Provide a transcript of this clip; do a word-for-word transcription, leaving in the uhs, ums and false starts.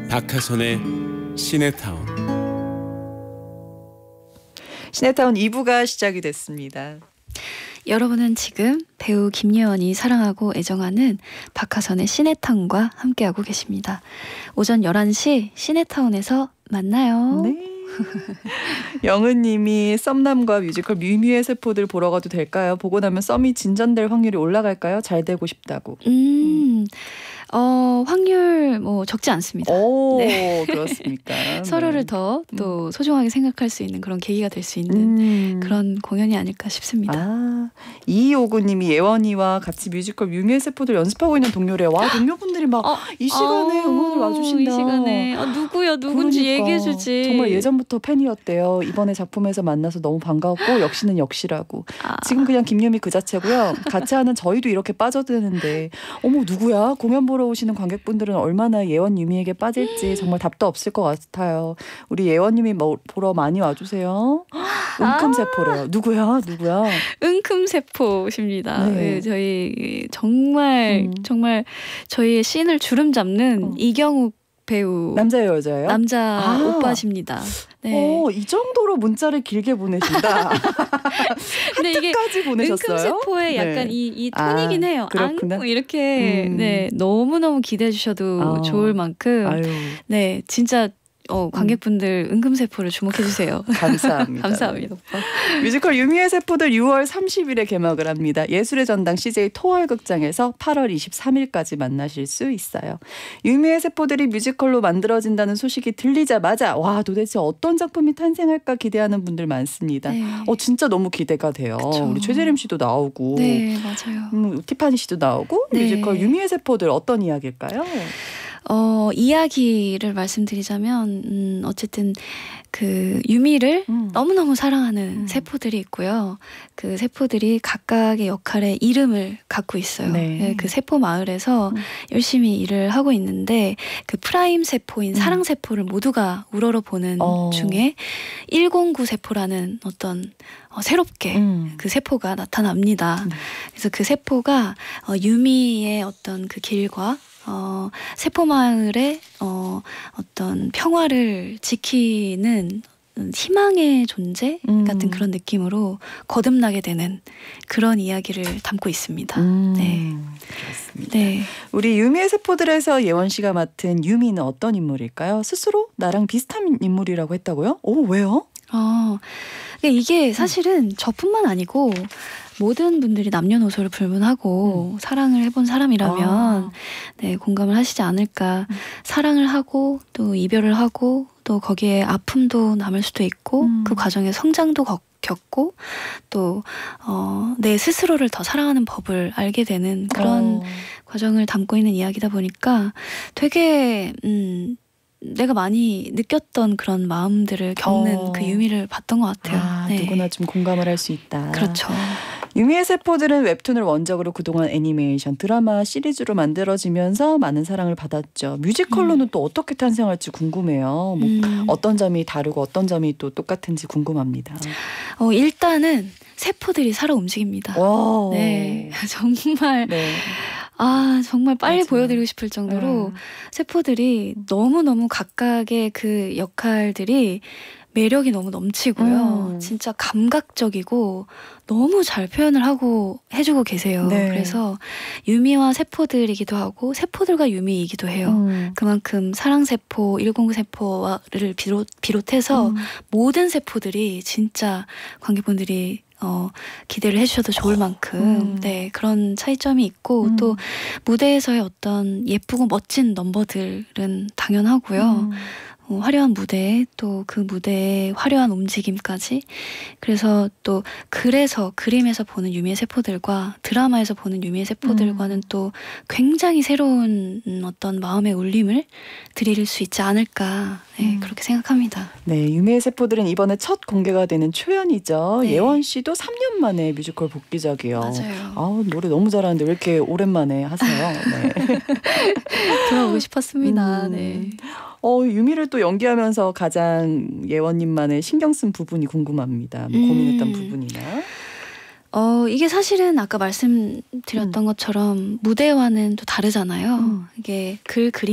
박하선의 시네타운. 시네타운 이 부가 시작이 됐습니다. 여러분은 지금 배우 김예원이 사랑하고 애정하는 박하선의 시네타운과 함께하고 계십니다. 오전 열한 시 시네타운에서 만나요. 네. 영은님이 썸남과 뮤지컬 뮤뮤의 세포들 보러 가도 될까요? 보고 나면 썸이 진전될 확률이 올라갈까요? 잘 되고 싶다고. 음, 음. 어, 확률 뭐 적지 않습니다. 오, 네. 그렇습니까? 서로를 네. 더 또 소중하게 생각할 수 있는 그런 계기가 될 수 있는 음. 그런 공연이 아닐까 싶습니다. 아, 이이오구님이 예원이와 같이 뮤지컬 뮤뮤의 세포들 연습하고 있는 동료래요. 와, 동료분들이 막 이 어, 시간에 어, 응원을 와주신다. 이 시간에 아, 누구야 누군지 그러니까. 얘기해주지. 정말 예전부터 팬이었대요. 이번에 작품에서 만나서 너무 반가웠고 역시는 역시라고. 아. 지금 그냥 김유미 그 자체고요. 같이 하는 저희도 이렇게 빠져드는데 어머 누구야? 공연 보러 오시는 관객분들은 얼마나 예원 유미에게 빠질지 정말 답도 없을 것 같아요. 우리 예원 유미 뭐 보러 많이 와주세요. 은큼세포래요. 누구야? 누구야? 은큼세포십니다. 네. 네, 저희 정말 음. 정말 저희의 씬을 주름 잡는 어. 이경욱 배우 남자예요, 여자예요? 남자 아. 오빠십니다. 네. 오, 이 정도로 문자를 길게 보내신다. 근데 이게 하트까지 보내셨어요? 은큼세포의 약간 네. 이, 이 톤이긴 아, 해요. 그렇구나. 앙 이렇게 음. 네 너무너무 기대해 주셔도 아. 좋을 만큼 아유, 네 진짜 어, 관객분들 은금세포를 주목해 주세요. 감사합니다. 감사합니다. 오빠. 뮤지컬 유미의 세포들 유월 삼십일에 개막을 합니다. 예술의 전당 씨제이 토월극장에서 팔월 이십삼일까지 만나실 수 있어요. 유미의 세포들이 뮤지컬로 만들어진다는 소식이 들리자마자 와 도대체 어떤 작품이 탄생할까 기대하는 분들 많습니다. 네. 어 진짜 너무 기대가 돼요. 그쵸. 우리 최재림 씨도 나오고 네 맞아요. 음, 티파니 씨도 나오고 네. 뮤지컬 유미의 세포들 어떤 이야기일까요? 어, 이야기를 말씀드리자면 음, 어쨌든 그 유미를 음. 너무너무 사랑하는 음. 세포들이 있고요. 그 세포들이 각각의 역할의 이름을 갖고 있어요. 네. 네, 그 세포 마을에서 음. 열심히 일을 하고 있는데 그 프라임 세포인 음. 사랑 세포를 모두가 우러러보는 어. 중에 일공구 세포라는 어떤 어, 새롭게 음. 그 세포가 나타납니다. 음. 그래서 그 세포가 어, 유미의 어떤 그 길과 어, 세포마을의 어, 어떤 평화를 지키는 희망의 존재 음. 같은 그런 느낌으로 거듭나게 되는 그런 이야기를 담고 있습니다. 음. 네. 그렇습니다. 네. 우리 유미의 세포들에서 예원 씨가 맡은 유미는 어떤 인물일까요? 스스로 나랑 비슷한 인물이라고 했다고요? 오, 왜요? 어, 이게 사실은 저뿐만 아니고 모든 분들이 남녀노소를 불문하고 음. 사랑을 해본 사람이라면 아. 네, 공감을 하시지 않을까. 음. 사랑을 하고 또 이별을 하고 또 거기에 아픔도 남을 수도 있고 음. 그 과정에 성장도 겪, 겪고 또 어, 내 스스로를 더 사랑하는 법을 알게 되는 그런 어. 과정을 담고 있는 이야기다 보니까 되게 음, 내가 많이 느꼈던 그런 마음들을 겪는 어. 그 유미를 봤던 것 같아요. 아, 네. 누구나 좀 공감을 할 수 있다. 그렇죠. 유미의 세포들은 웹툰을 원작으로 그동안 애니메이션, 드라마, 시리즈로 만들어지면서 많은 사랑을 받았죠. 뮤지컬로는 음. 또 어떻게 탄생할지 궁금해요. 뭐 음. 어떤 점이 다르고 어떤 점이 또 똑같은지 궁금합니다. 어, 일단은 세포들이 살아 움직입니다. 와. 네, 정말 네. 아 정말 빨리 맞아요. 보여드리고 싶을 정도로 음. 세포들이 너무너무 각각의 그 역할들이 매력이 너무 넘치고요. 음. 진짜 감각적이고 너무 잘 표현을 하고 해주고 계세요. 네. 그래서 유미와 세포들이기도 하고 세포들과 유미이기도 해요. 음. 그만큼 사랑세포, 일공세포를 비롯, 비롯해서 음. 모든 세포들이 진짜 관객분들이 어, 기대를 해주셔도 좋을 만큼 음. 네 그런 차이점이 있고 음. 또 무대에서의 어떤 예쁘고 멋진 넘버들은 당연하고요. 음. 어, 화려한 무대 또 그 무대의 화려한 움직임까지 그래서 또 그래서 그림에서 보는 유미의 세포들과 드라마에서 보는 유미의 세포들과는 음. 또 굉장히 새로운 어떤 마음의 울림을 드릴 수 있지 않을까 네, 음. 그렇게 생각합니다. 네, 유미의 세포들은 이번에 첫 공개가 되는 초연이죠. 네. 예원 씨도 삼 년 만에 뮤지컬 복귀작이요. 맞아요. 아, 노래 너무 잘하는데 왜 이렇게 오랜만에 하세요? 네. 돌아오고 싶었습니다. 음. 네. 어, 유미를 또 연기하면서 가장 예원님만의 신경 쓴 부분이 궁금합니다. 뭐 고민했던 음. 부분이나. 어, 이게 사실은 아까 말씀드렸던 음. 것처럼 무대와는 또 다르잖아요. 음. 이게 글 그림